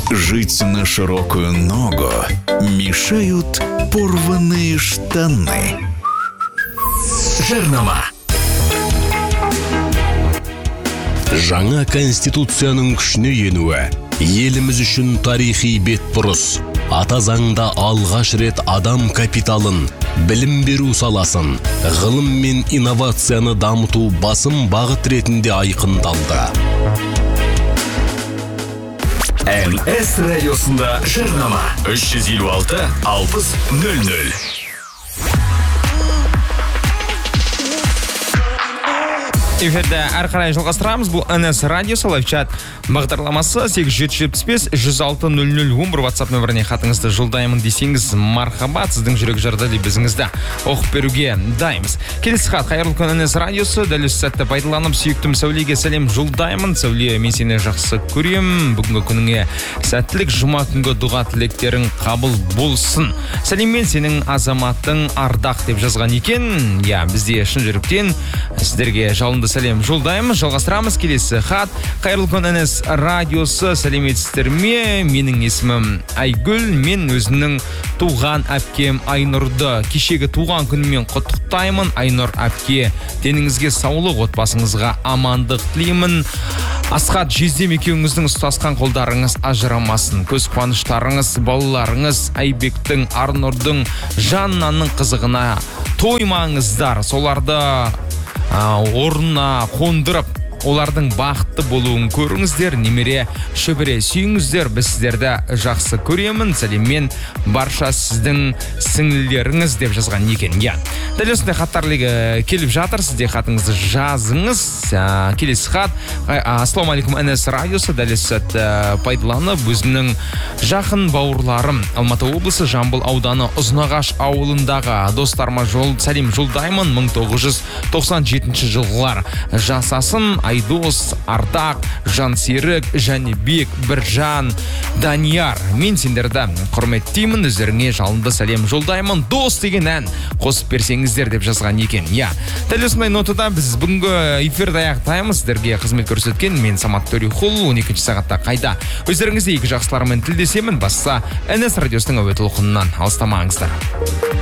Жить на широкую ногу мешают порванные штаны. Жарнама. Жаңа конституцияның күшіне енуі еліміз үшін тарихи бетбұрыс. Ата заңда алғаш рет адам капиталын, білім беру саласын, ғылым мен инновацияны дамыту басым бағыт ретінде айқындалды. НС радиосында жарнама 356 60 00. Эфирде әрқарай жалғастырамыз. Бұл НС радиосы лайфчат бағдарламасы 8775-106-00-11 WhatsApp нөміріне хатыңызды жолдаймын десеңіз мархабат, сіздің жүрек жарды лебізіңізді оқып беруге дайымыз. Келесі хат: қайырлы күн НС радиосы, дәл осы сәтті пайдаланып сүйіктім Сәулеге сәлем жолдаймын. Сәуле, мен сені жақсы көрем. Бүгінгі күніңе сәттілік, жұма күнгі дұға тілектерің қабыл болсын. Сәлеммен сенің азаматтың ардақ деп жазған екен. Я, бізде шын жүректен сіздерге жалынды сәлем жолдаймыз. Жалғастырамыз. Келесі хат: қайырлы күн НС радиосы, сәлеметсіздер ме? Менің есімім Айгүл, мен өзінің туған әпкем Айнұрды кешегі туған күнімен құттықтаймын. Айнұр әпке, деніңізге саулық, отбасыңызға амандық тілеймін. Асхат, жездем екеуіңіздің ұстасқан қолдарыңыз ажырамасын. Көз қуаныштарыңыз, балаларыңыз Айбектің, Арнұрдың, Жаннаның қызығына тоймаңыздар. Соларды орнына қондырып, олардың бақытты болуын көріңіздер. Немере шөбере сүйіңіздер. Біз сіздерді жақсы көремін. Сәлеммен барша сіздің сіңлілеріңіз деп жазған екен. Дәл осындай хаттар келіп жатыр. Сізде хатыңызды жазыңыз. Келесі хат: ассалаумағалейкум НС радиосы, дәл осы сәтті пайдаланып өзімнің жақын бауырларым Алматы облысы Жамбыл ауданы Ұзынағаш ауылындағы достарыма сәлем жолдаймын. 1997 жылғылар жасасын. Айдос, Ардақ, Жансерік, Жәнебек, Біржан, Данияр. Мен сендерді құрметтеймін. Өздеріңе жалынды сәлем жолдаймын. Дос деген ән қосып берсеңіздер деп жазған екен. Дәл осындай нотада біз бүгінгі эфирді аяқтаймыз. Сіздерге қызмет көрсеткен мен Самат Төрехұл. 12 сағатта қайда өздеріңізде екі жақсылармен тілдесемін. Басса НС радиосының әуе толқынынан алыстамаңыздар.